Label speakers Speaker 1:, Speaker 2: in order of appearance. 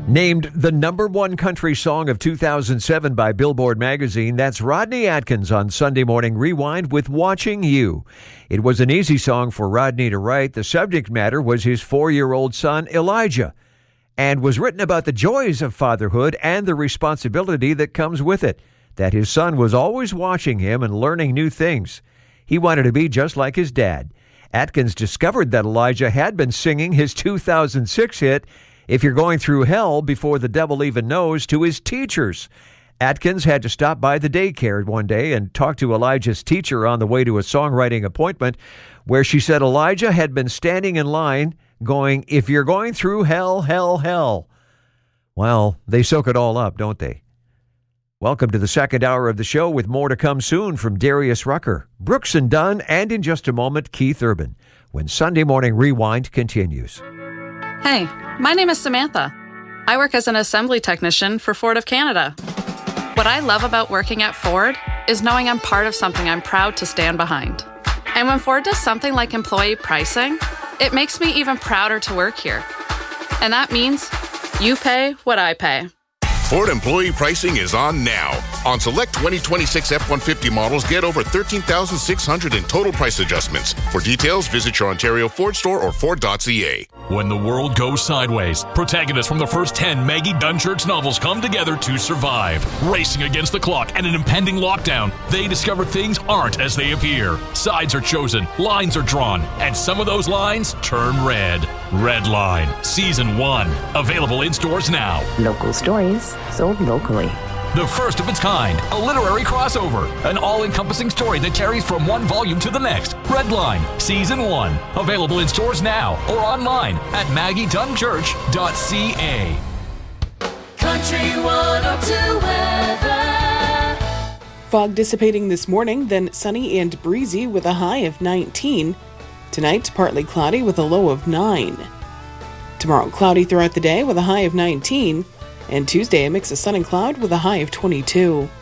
Speaker 1: Named the number one country song of 2007 by Billboard magazine, that's Rodney Atkins on Sunday Morning Rewind with Watching You. It was an easy song for Rodney to write. The subject matter was his 4-year-old son, Elijah, and was written about the joys of fatherhood and the responsibility that comes with it, that his son was always watching him and learning new things. He wanted to be just like his dad. Atkins discovered that Elijah had been singing his 2006 hit, If You're Going Through Hell, Before the Devil Even Knows, to his teachers. Atkins had to stop by the daycare one day and talk to Elijah's teacher on the way to a songwriting appointment, where she said Elijah had been standing in line going, if you're going through hell, hell, hell. Well, they soak it all up, don't they? Welcome to the second hour of the show with more to come soon from Darius Rucker, Brooks and Dunn, and in just a moment, Keith Urban, when Sunday Morning Rewind continues.
Speaker 2: Hey, my name is Samantha. I work as an assembly technician for Ford of Canada. What I love about working at Ford is knowing I'm part of something I'm proud to stand behind. And when Ford does something like employee pricing, it makes me even prouder to work here. And that means you pay what I pay.
Speaker 3: Ford employee pricing is on now. On select 2026 F-150 models, get over $13,600 in total price adjustments. For details, visit your Ontario Ford store or Ford.ca.
Speaker 4: When the world goes sideways, protagonists from the first 10 Maggie Dunchurch novels come together to survive. Racing against the clock and an impending lockdown, they discover things aren't as they appear. Sides are chosen, lines are drawn, and some of those lines turn red. Red Line, Season 1. Available in stores now.
Speaker 5: Local stories sold locally.
Speaker 4: The first of its kind, a literary crossover, an all-encompassing story that carries from one volume to the next. Red Line, Season 1. Available in stores now or online at maggiedunchurch.ca.
Speaker 6: Country 102 weather.
Speaker 7: Fog dissipating this morning, then sunny and breezy with a high of 19. Tonight, partly cloudy with a low of 9. Tomorrow, cloudy throughout the day with a high of 19. And Tuesday, a mix of sun and cloud with a high of 22.